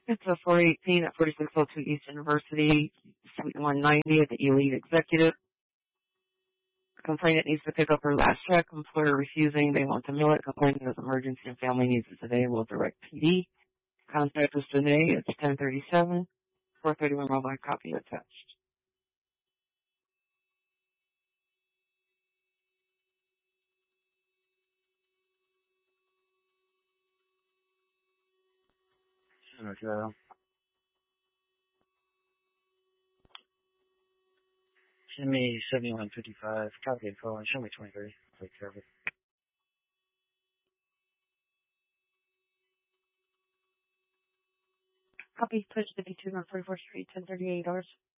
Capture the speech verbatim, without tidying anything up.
It's a four eighteen at forty-six oh two East University, Suite one ninety at the Elite Executive. Complainant needs to pick up her last check. Employer refusing. They want to mail it. Complainant has emergency and family needs it today. Will direct P D. Contact us today. It's ten thirty-seven. four thirty-one mobile copy attached. Okay. Send me seventy-one fifty-five. Copy info and show me twenty-three. I'll take care of it. Copy, push fifty-two North forty-fourth Street, ten thirty-eight hours.